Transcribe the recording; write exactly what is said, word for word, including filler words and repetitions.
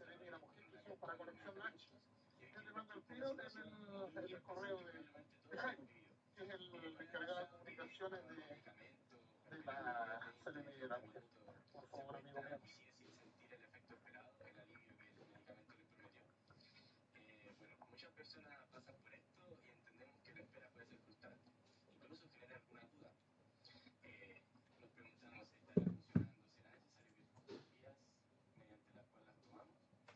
Seremi de la Mujer que hicimos para Conexión Nach. Yo te mando el tiro en el, en el correo de, de Jaime, que es el encargado de comunicaciones de, de la Seremi de la Mujer. Por favor, amigo mío. Sin sentir el efecto esperado, el alivio que el medicamento le prometió. Eh, bueno, muchas personas pasan por esto.